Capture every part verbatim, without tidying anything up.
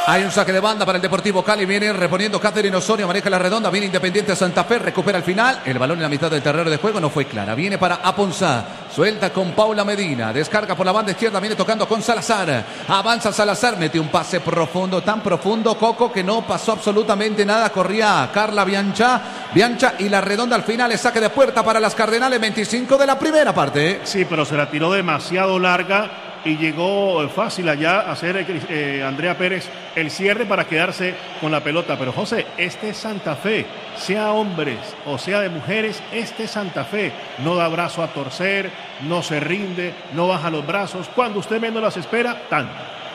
Hay un saque de banda para el Deportivo Cali. Viene reponiendo Catherine Osorio. Maneja la redonda. Viene Independiente Santa Fe. Recupera el final. El balón en la mitad del terreno de juego no fue clara. Viene para Aponzá. Suelta con Paula Medina. Descarga por la banda izquierda. Viene tocando con Salazar. Avanza Salazar. Mete un pase profundo. Tan profundo, Coco, que no pasó absolutamente nada. Corría Carla Biancha. Biancha y la redonda al final. Es saque de puerta para las Cardenales. veinticinco de la primera parte. Sí, pero se la tiró demasiado larga. Y llegó fácil allá a hacer eh, Andrea Pérez el cierre para quedarse con la pelota. Pero José, este es Santa Fe, sea hombres o sea de mujeres, este es Santa Fe. No da brazo a torcer, no se rinde, no baja los brazos. Cuando usted menos las espera, tan.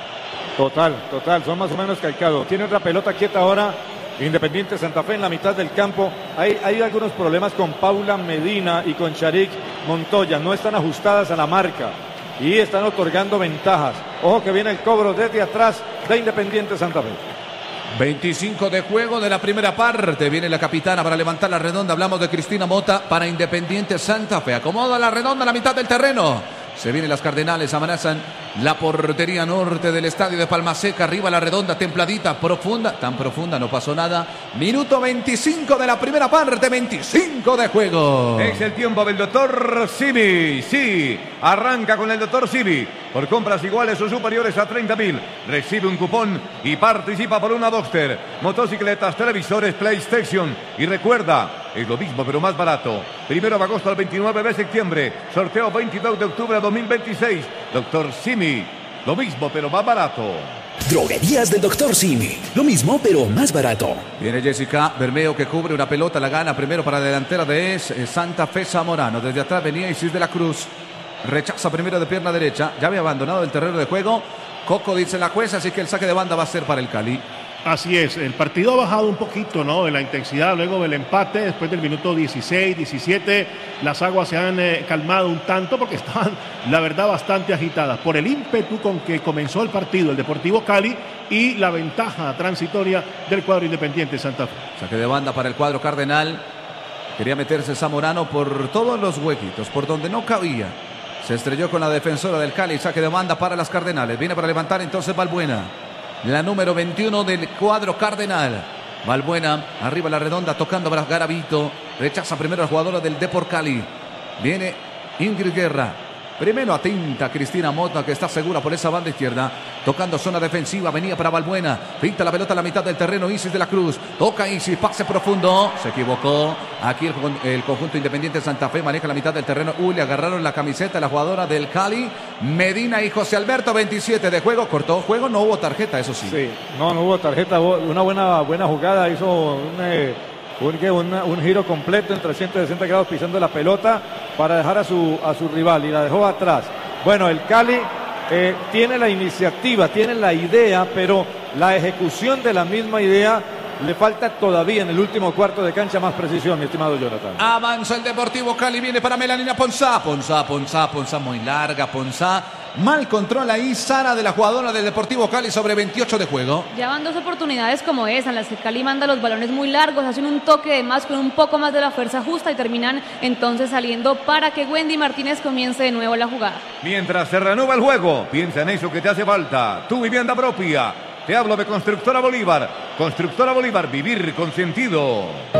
Total, total, son más o menos calcados. Tiene otra pelota quieta ahora Independiente Santa Fe en la mitad del campo. Hay, hay algunos problemas con Paula Medina y con Sharik Montoya. No están ajustadas a la marca y están otorgando ventajas. Ojo que viene el cobro desde atrás de Independiente Santa Fe. veinticinco de juego de la primera parte. Viene la capitana para levantar la redonda. Hablamos de Cristina Mota para Independiente Santa Fe. Acomoda la redonda a la mitad del terreno. Se vienen las Cardenales, amenazan la portería norte del estadio de Palma Seca. Arriba la redonda, templadita, profunda. Tan profunda, no pasó nada. Minuto veinticinco de la primera parte, veinticinco de juego. Es el tiempo del doctor Simi. Sí, arranca con el doctor Simi. Por compras iguales o superiores a treinta mil, recibe un cupón y participa por una Boxster, motocicletas, televisores, PlayStation. Y recuerda, es lo mismo pero más barato. Primero de agosto al veintinueve de septiembre. Sorteo veintidós de octubre de dos mil veintiséis. Doctor Simi, lo mismo pero más barato. Droguerías del doctor Simi, lo mismo pero más barato. Viene Jessica Bermeo que cubre una pelota, la gana primero para la delantera de Santa Fe Zamorano. Desde atrás venía Isis de la Cruz. Rechaza primero de pierna derecha. Ya había abandonado el terreno de juego. Coco dice la jueza, así que el saque de banda va a ser para el Cali. Así es, el partido ha bajado un poquito, ¿no? De la intensidad luego del empate, después del minuto dieciséis, diecisiete, las aguas se han eh, calmado un tanto porque estaban, la verdad, bastante agitadas por el ímpetu con que comenzó el partido el Deportivo Cali y la ventaja transitoria del cuadro Independiente Santa Fe. Saque de banda para el cuadro cardenal. Quería meterse Zamorano por todos los huequitos, por donde no cabía. Se estrelló con la defensora del Cali, saque de banda para las Cardenales. Viene para levantar entonces Balbuena. La número veintiuno del cuadro cardenal. Balbuena, arriba la redonda, tocando para Garavito. Rechaza primero a la jugadora del Depor Cali. Viene Ingrid Guerra. Primero atenta Cristina Mota, que está segura por esa banda izquierda. Tocando zona defensiva, venía para Balbuena. Pinta la pelota a la mitad del terreno, Isis de la Cruz. Toca Isis, pase profundo. Se equivocó. Aquí el, el conjunto Independiente Santa Fe maneja la mitad del terreno. Uy, le agarraron la camiseta a la jugadora del Cali. Medina y José Alberto, veintisiete de juego. Cortó juego, no hubo tarjeta, eso sí. Sí, no, no hubo tarjeta. Una buena, buena jugada. Hizo un... Eh... Un, un, un giro completo en trescientos sesenta grados pisando la pelota para dejar a su, a su rival y la dejó atrás. Bueno, el Cali eh, tiene la iniciativa, tiene la idea, pero la ejecución de la misma idea le falta todavía en el último cuarto de cancha más precisión, mi estimado Jonathan. Avanza el Deportivo Cali, viene para Melanina Ponzá. Ponzá, Ponzá, Ponzá muy larga, Ponzá. Mal control ahí Sara de la jugadora del Deportivo Cali sobre veintiocho de juego. Ya van dos oportunidades como esa en las que Cali manda los balones muy largos, hacen un toque de más con un poco más de la fuerza justa y terminan entonces saliendo para que Wendy Martínez comience de nuevo la jugada. Mientras se reanuda el juego, piensa en eso que te hace falta, tu vivienda propia. Te hablo de Constructora Bolívar. Constructora Bolívar, vivir con sentido.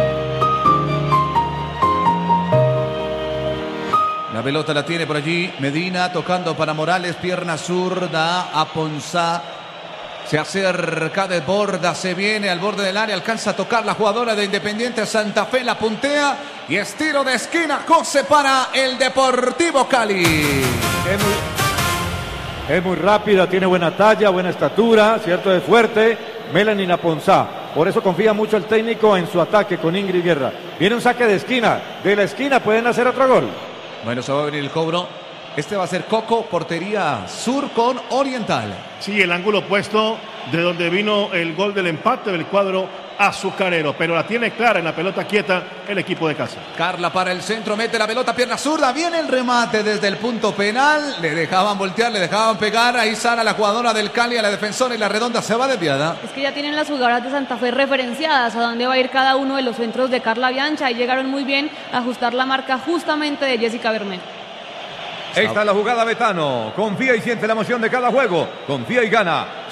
La pelota la tiene por allí Medina, tocando para Morales, pierna zurda a Ponzá. Se acerca de borda, se viene al borde del área, alcanza a tocar la jugadora de Independiente Santa Fe, la puntea y estiro de esquina, cose para el Deportivo Cali. Es muy, es muy rápida, tiene buena talla, buena estatura, cierto, es fuerte. Melanina Ponzá, por eso confía mucho el técnico en su ataque con Ingrid Guerra. Viene un saque de esquina, de la esquina pueden hacer otro gol. Bueno, se va a venir el cobro. Este va a ser Coco, portería sur con Oriental. Sí, el ángulo opuesto de donde vino el gol del empate del cuadro azucarero. Pero la tiene clara en la pelota quieta el equipo de casa. Carla para el centro, mete la pelota, pierna zurda. Viene el remate desde el punto penal. Le dejaban voltear, le dejaban pegar. Ahí Sara, la jugadora del Cali, a la defensora y la redonda se va desviada. Es que ya tienen las jugadoras de Santa Fe referenciadas a dónde va a ir cada uno de los centros de Carla Biancha. Y llegaron muy bien a ajustar la marca justamente de Jessica Bermeo. Esta es la jugada Betano. Confía y siente la emoción de cada juego. Confía y gana.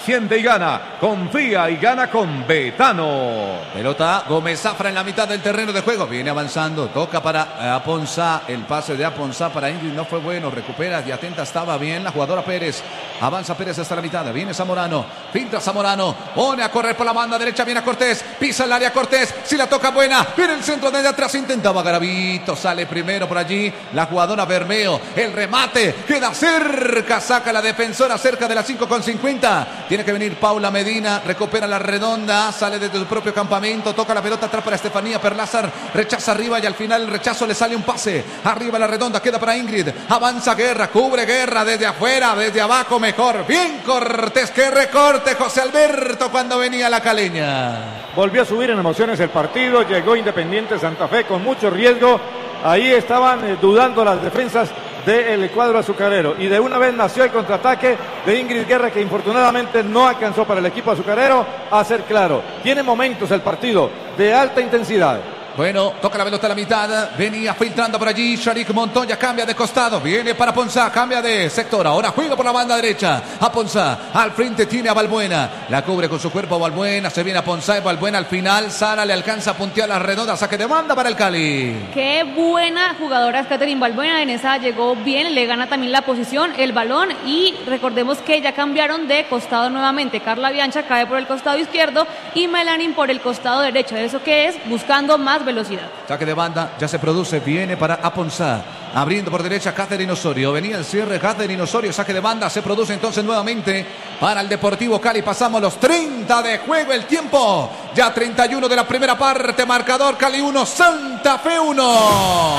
siente y gana. Confía y gana con Betano. Pelota Gómez Zafra en la mitad del terreno de juego. Viene avanzando. Toca para Aponzá. El pase de Aponzá para Ingrid no fue bueno. Recupera y atenta. Estaba bien la jugadora Pérez. Avanza Pérez hasta la mitad. Viene Zamorano. Pinta Zamorano. Pone a correr por la banda derecha. Viene a Cortés. Pisa el área Cortés. Si la toca buena. Viene el centro desde atrás. Intentaba Garavito. Sale primero por allí. La jugadora Bermeo. El remate. Queda cerca. Saca la defensora cerca de las cinco con cincuenta. Tiene que venir Paula Medina. Recupera la redonda. Sale desde su propio campamento. Toca la pelota atrás para Estefanía Perlázar. Rechaza arriba y al final el rechazo le sale un pase. Arriba la redonda. Queda para Ingrid. Avanza Guerra. Cubre Guerra desde afuera. Desde abajo mejor. Bien Cortés. Que recorte José Alberto cuando venía la caleña. Volvió a subir en emociones el partido. Llegó Independiente Santa Fe con mucho riesgo. Ahí estaban eh, dudando las defensas del cuadro azucarero y de una vez nació el contraataque de Ingrid Guerra, que infortunadamente no alcanzó para el equipo azucarero a ser claro. Tiene momentos el partido de alta intensidad. Bueno, toca la pelota a la mitad, venía filtrando por allí, Sharik Montoya cambia de costado, viene para Ponzá, cambia de sector, ahora juega por la banda derecha, a Ponzá, al frente tiene a Balbuena, la cubre con su cuerpo Balbuena, se viene a Ponzá y Balbuena al final, Sara le alcanza a puntear la redonda, saque de banda para el Cali. Qué buena jugadora es Catherine Balbuena, en esa llegó bien, le gana también la posición, el balón y recordemos que ya cambiaron de costado nuevamente, Carla Biancha cae por el costado izquierdo y Melanin por el costado derecho, ¿eso qué es? Buscando más velocidad. Saque de banda, ya se produce, viene para Aponzá, abriendo por derecha Catherine Osorio, venía el cierre Catherine Osorio, saque de banda, se produce entonces nuevamente para el Deportivo Cali, pasamos los treinta de juego, el tiempo, ya treinta y uno de la primera parte, marcador Cali uno, Santa Fe uno.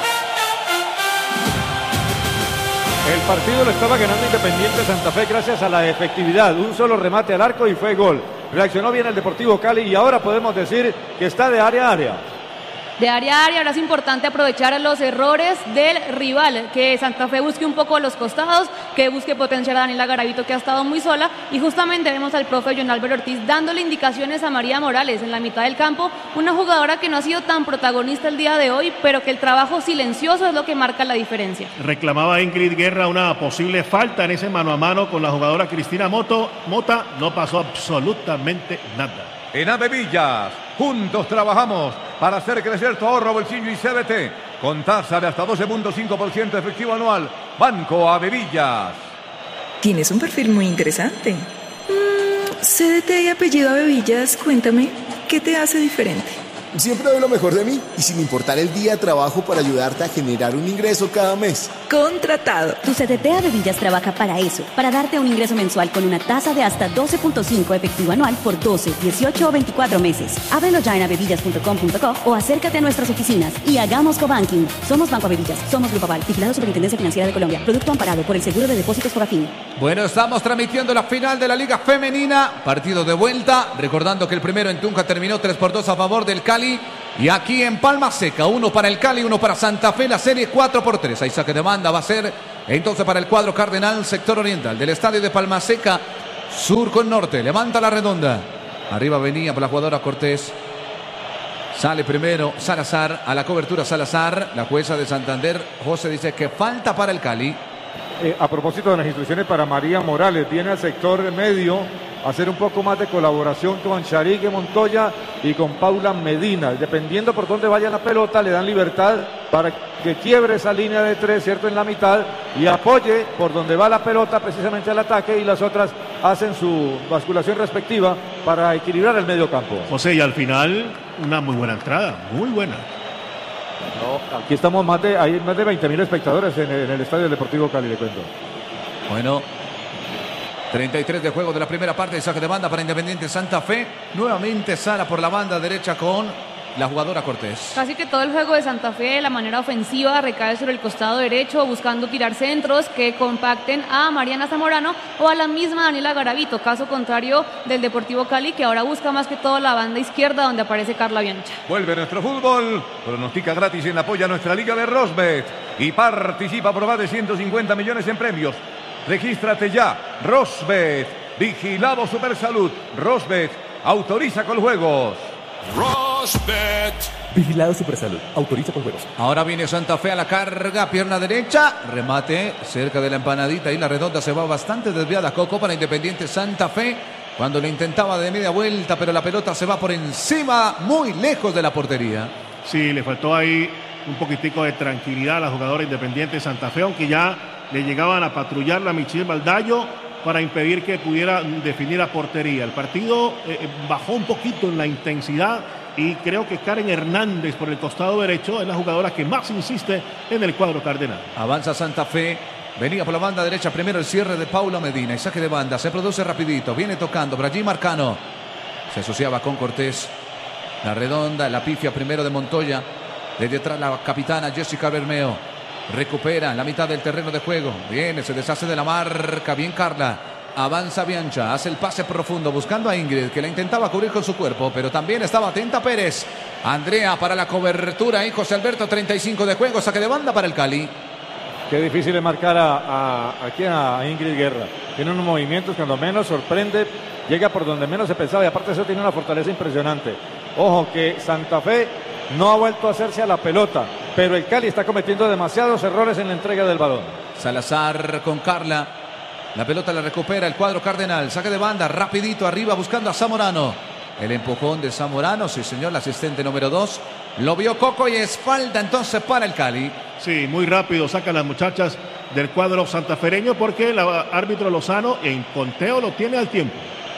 El partido lo estaba ganando Independiente Santa Fe gracias a la efectividad, un solo remate al arco y fue gol. Reaccionó bien el Deportivo Cali y ahora podemos decir que está de área a área. De área a área, ahora es importante aprovechar los errores del rival, que Santa Fe busque un poco los costados, que busque potenciar a Daniela Garavito, que ha estado muy sola, y justamente vemos al profe John Álvaro Ortiz dándole indicaciones a María Morales en la mitad del campo, una jugadora que no ha sido tan protagonista el día de hoy, pero que el trabajo silencioso es lo que marca la diferencia. Reclamaba Ingrid Guerra una posible falta en ese mano a mano con la jugadora Cristina Moto, Mota, no pasó absolutamente nada. En Avevillas, juntos trabajamos para hacer crecer tu ahorro, bolsillo y C B T. Con tasa de hasta doce punto cinco por ciento efectivo anual. Banco Avevillas. Tienes un perfil muy interesante. Mm, C D T y apellido Avevillas, cuéntame, ¿qué te hace diferente? Siempre doy lo mejor de mí y sin importar el día trabajo para ayudarte a generar un ingreso cada mes. Contratado. Tu C D T Avevillas trabaja para eso, para darte un ingreso mensual con una tasa de hasta doce punto cinco efectivo anual por doce, dieciocho o veinticuatro meses. Ábrelo ya en avevillas punto com punto co o acércate a nuestras oficinas y hagamos cobanking. Somos Banco Avevillas, somos Grupo Aval, vigilado Superintendencia Financiera de Colombia. Producto amparado por el Seguro de Depósitos Fogafín. Bueno, estamos transmitiendo la final de la Liga Femenina, partido de vuelta, recordando que el primero en Tunja terminó tres por dos a favor del Cali. Y aquí en Palma Seca, uno para el Cali, uno para Santa Fe, la serie cuatro por tres. Ahí saque de banda va a ser entonces para el cuadro cardenal, sector oriental del estadio de Palma Seca, sur con norte. Levanta la redonda. Arriba venía por la jugadora Cortés. Sale primero Salazar, a la cobertura Salazar. La jueza de Santander, José, dice que falta para el Cali. Eh, a propósito de las instrucciones para María Morales, viene al sector medio a hacer un poco más de colaboración con Sharique Montoya y con Paula Medina. Dependiendo por dónde vaya la pelota, le dan libertad para que quiebre esa línea de tres, ¿cierto?, en la mitad y apoye por donde va la pelota precisamente al ataque, y las otras hacen su basculación respectiva para equilibrar el medio campo. José, y al final, una muy buena entrada, muy buena. No, aquí estamos más de, hay más de veinte mil espectadores en el, en el Estadio Deportivo Cali, le cuento. Bueno, treinta y tres de juego de la primera parte, saque de banda para Independiente Santa Fe. Nuevamente Sara por la banda derecha con la jugadora Cortés. Casi que todo el juego de Santa Fe, la manera ofensiva, recae sobre el costado derecho, buscando tirar centros que compacten a Mariana Zamorano o a la misma Daniela Garavito, caso contrario del Deportivo Cali, que ahora busca más que todo la banda izquierda, donde aparece Carla Biancha. Vuelve nuestro fútbol, pronostica gratis en apoyo a nuestra liga de Rosbet y participa por más de ciento cincuenta millones en premios. Regístrate ya, Rosbet, vigilado Supersalud. Rosbet, autoriza con juegos. Rosbet. Vigilado Supersalud. Autoriza por juegos. Ahora viene Santa Fe a la carga, pierna derecha, remate cerca de la empanadita y la redonda se va bastante desviada. Coco para Independiente Santa Fe cuando lo intentaba de media vuelta, pero la pelota se va por encima, muy lejos de la portería. Sí, le faltó ahí un poquitico de tranquilidad a la jugadora Independiente Santa Fe, aunque ya le llegaban a patrullar la Michelle Baldayo para impedir que pudiera definir la portería. El partido eh, bajó un poquito en la intensidad y creo que Karen Hernández por el costado derecho es la jugadora que más insiste en el cuadro cardenal. Avanza Santa Fe, venía por la banda derecha primero el cierre de Paula Medina y saque de banda, se produce rapidito, viene tocando por allí Marcano, se asociaba con Cortés, la redonda, la pifia primero de Montoya, de detrás la capitana Jessica Bermeo, recupera la mitad del terreno de juego, viene, se deshace de la marca, bien Carla. Avanza Biancha, hace el pase profundo buscando a Ingrid que la intentaba cubrir con su cuerpo, pero también estaba atenta Pérez. Andrea para la cobertura y José Alberto, treinta y cinco de juego, saque de banda para el Cali. Qué difícil es marcar a, a, aquí a Ingrid Guerra. Tiene unos movimientos cuando menos sorprende, llega por donde menos se pensaba y aparte eso tiene una fortaleza impresionante. Ojo que Santa Fe no ha vuelto a hacerse a la pelota, pero el Cali está cometiendo demasiados errores en la entrega del balón. Salazar con Carla. La pelota la recupera el cuadro cardenal. Saque de banda, rapidito arriba buscando a Zamorano. El empujón de Zamorano, sí señor, el asistente número dos. Lo vio Coco y espalda entonces para el Cali. Sí, muy rápido sacan las muchachas del cuadro santafereño porque el árbitro Lozano en conteo lo tiene al tiempo.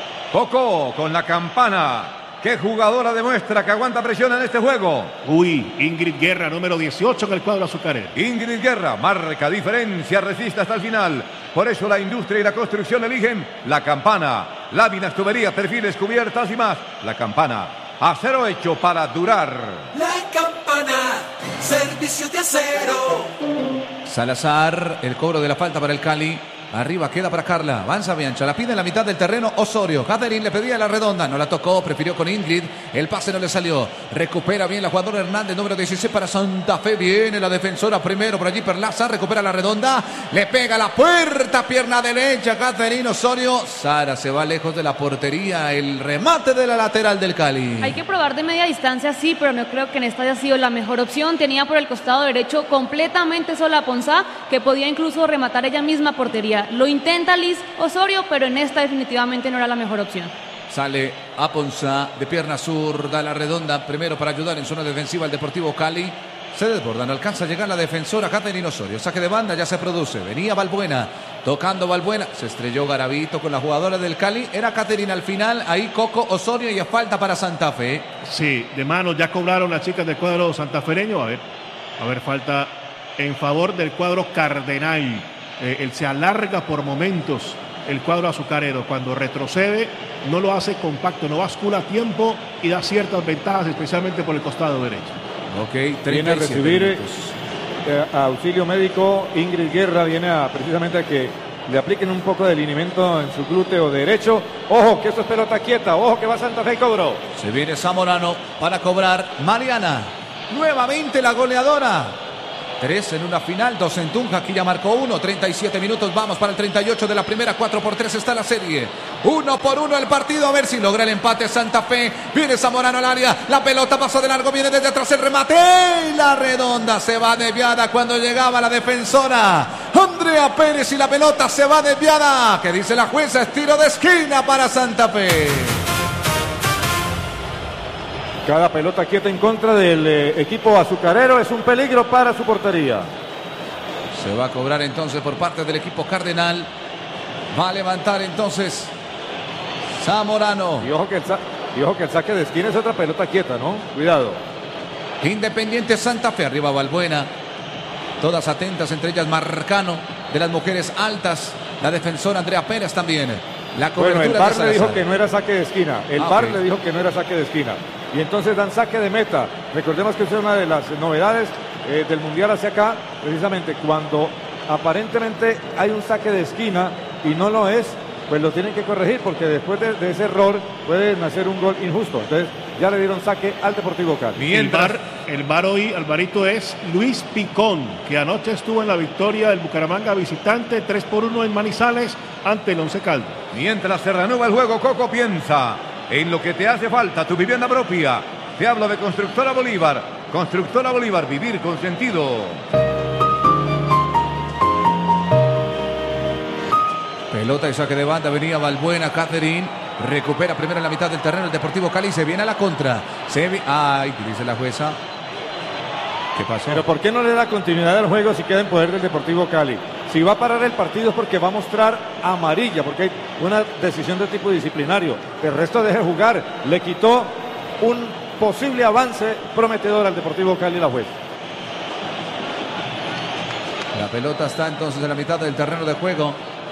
Coco con la campana. ¿Qué jugadora demuestra que aguanta presión en este juego? Uy, Ingrid Guerra, número dieciocho en el cuadro azucarero. Ingrid Guerra, marca diferencia, resiste hasta el final. Por eso la industria y la construcción eligen la campana. Láminas, tuberías, perfiles, cubiertas y más. La campana, acero hecho para durar. La campana, servicio de acero. Salazar, el cobro de la falta para el Cali. Arriba queda para Carla, avanza Biancha, la pide en la mitad del terreno Osorio. Catherine le pedía la redonda, no la tocó, prefirió con Ingrid, el pase no le salió. Recupera bien la jugadora Hernández, número dieciséis para Santa Fe, viene la defensora primero, por allí Perlaza, recupera la redonda, le pega la puerta, pierna derecha, Catherine Osorio. Sara se va lejos de la portería, el remate de la lateral del Cali. Hay que probar de media distancia, sí, pero no creo que en esta haya sido la mejor opción. Tenía por el costado derecho completamente sola a Ponzá, que podía incluso rematar ella misma portería. Lo intenta Liz Osorio, pero en esta definitivamente no era la mejor opción. Sale a Ponzá de pierna zurda, la redonda, primero para ayudar en zona defensiva al Deportivo Cali. Se desborda, no alcanza a llegar la defensora Catherine Osorio. Saque de banda, ya se produce. Venía Balbuena, tocando Balbuena. Se estrelló Garavito con la jugadora del Cali. Era Catherine al final, ahí Coco Osorio y a falta para Santa Fe. Sí, de mano ya cobraron las chicas del cuadro santafereño. A ver, a ver, falta en favor del cuadro cardenal. Eh, él se alarga por momentos el cuadro azucarero. Cuando retrocede no lo hace compacto, no bascula a tiempo y da ciertas ventajas, especialmente por el costado derecho. Ok, viene a recibir eh, auxilio médico Ingrid Guerra, viene a, precisamente a que le apliquen un poco de linimiento en su glúteo derecho. Ojo que esto es pelota quieta, ojo que va Santa Fe y cobró. Se viene Zamorano para cobrar Mariana, nuevamente la goleadora. Tres en una final, dos en Tunja, aquí ya marcó uno, treinta y siete minutos, vamos para el treinta y ocho de la primera, cuatro por tres está la serie, uno por uno el partido, a ver si logra el empate Santa Fe, viene Zamorano al área, la pelota pasa de largo, viene desde atrás el remate, y la redonda se va desviada cuando llegaba la defensora, Andrea Pérez y la pelota se va desviada, que dice la jueza, es tiro de esquina para Santa Fe. Cada pelota quieta en contra del eh, equipo azucarero es un peligro para su portería. Se va a cobrar entonces por parte del equipo cardenal. Va a levantar entonces Zamorano. Y ojo que el, y ojo que el saque de esquina es otra pelota quieta, ¿no? Cuidado. Independiente Santa Fe, arriba Balbuena. Todas atentas, entre ellas Marcano, de las mujeres altas. La defensora Andrea Pérez también. La bueno, el V A R le dijo que no era saque de esquina. El ah, V A R okay. le dijo que no era saque de esquina. Y entonces dan saque de meta. Recordemos que esa es una de las novedades eh, del Mundial hacia acá. Precisamente cuando aparentemente hay un saque de esquina y no lo es, pues lo tienen que corregir porque después de, de ese error puede nacer un gol injusto. Entonces ya le dieron saque al Deportivo Cali. El V A R, el V A R hoy, Alvarito, es Luis Picón, que anoche estuvo en la victoria del Bucaramanga visitante, tres por uno en Manizales ante el Once Caldas. Mientras se reanuda el juego, Coco piensa en lo que te hace falta, tu vivienda propia. Te hablo de Constructora Bolívar. Constructora Bolívar, vivir con sentido. Pelota y saque de banda, venía Valbuena, Catherine. Recupera primero en la mitad del terreno el Deportivo Cali. Se viene a la contra. Se vi... Ay, dice la jueza. ¿Qué pasó? Pero ¿por qué no le da continuidad al juego si queda en poder del Deportivo Cali? Si va a parar el partido es porque va a mostrar amarilla, porque hay una decisión de tipo disciplinario. El resto deje jugar. Le quitó un posible avance prometedor al Deportivo Cali la juez. La pelota está entonces en la mitad del terreno de juego.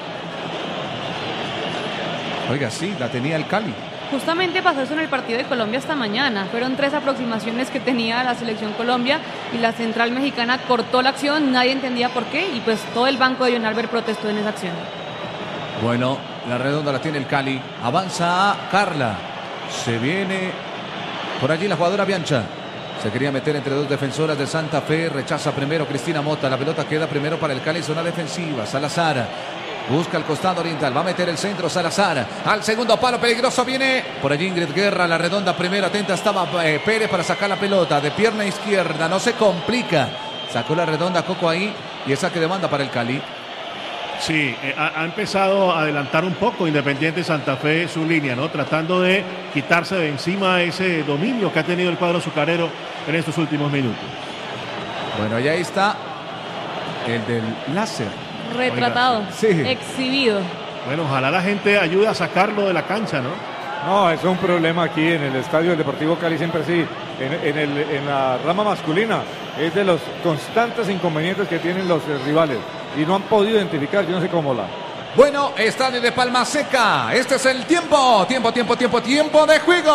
Oiga, sí, la tenía el Cali. Justamente pasó eso en el partido de Colombia esta mañana. Fueron tres aproximaciones que tenía la selección Colombia y la central mexicana cortó la acción. Nadie entendía por qué y pues todo el banco de John Albert protestó en esa acción. Bueno, la redonda la tiene el Cali. Avanza a Carla. Se viene por allí la jugadora Biancha. Se quería meter entre dos defensoras de Santa Fe. Rechaza primero Cristina Mota. La pelota queda primero para el Cali. Zona defensiva. Salazar. Busca el costado oriental, va a meter el centro Salazar, al segundo palo peligroso viene, por allí Ingrid Guerra, la redonda primero, atenta estaba eh, Pérez para sacar la pelota, de pierna izquierda, no se complica, sacó la redonda Coco ahí y es saque de banda para el Cali. Sí, eh, ha, ha empezado a adelantar un poco Independiente Santa Fe su línea, ¿no? Tratando de quitarse de encima ese dominio que ha tenido el cuadro azucarero en estos últimos minutos. Bueno, y ahí está el del láser. Retratado, sí. Exhibido. Bueno, ojalá la gente ayude a sacarlo de la cancha, ¿no? No, eso es un problema aquí en el estadio del Deportivo Cali, siempre sí, en, en, el, en la rama masculina. Es de los constantes inconvenientes que tienen los eh, rivales y no han podido identificar, yo no sé cómo la... Bueno, estadio de Palma Seca, este es el tiempo, tiempo, tiempo, tiempo, tiempo de juego.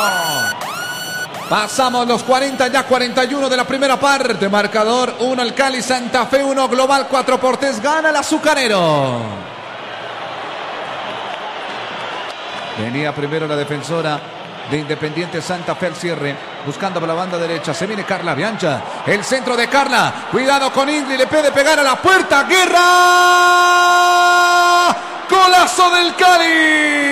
Pasamos los cuarenta, ya cuarenta y uno de la primera parte. Marcador uno el Cali, Santa Fe uno, global cuatro por tres, gana el azucarero. Venía primero la defensora de Independiente Santa Fe al cierre, buscando por la banda derecha. Se viene Carla Biancha, el centro de Carla. Cuidado con Ingrid, le puede pegar a la puerta. ¡Guerra! ¡Golazo del Cali!